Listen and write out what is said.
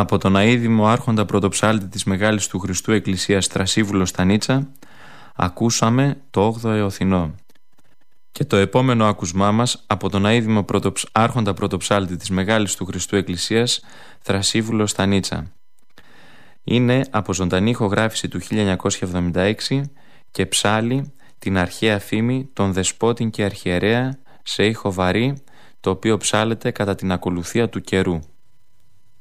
Από τον αείδημο άρχοντα πρωτοψάλτη της Μεγάλης του Χριστού Εκκλησίας Θρασίβουλο Στανίτσα ακούσαμε το 8ο Εωθινό. Και το επόμενο άκουσμά μας από τον αείδημο άρχοντα πρωτοψάλτη της Μεγάλης του Χριστού Εκκλησίας Θρασίβουλο Στανίτσα. Είναι από ζωντανή ηχογράφηση του 1976 και ψάλλει την αρχαία φήμη των Δεσπότην και Αρχιερέα σε ήχο βαρύ, το οποίο ψάλλεται κατά την ακολουθία του καιρού.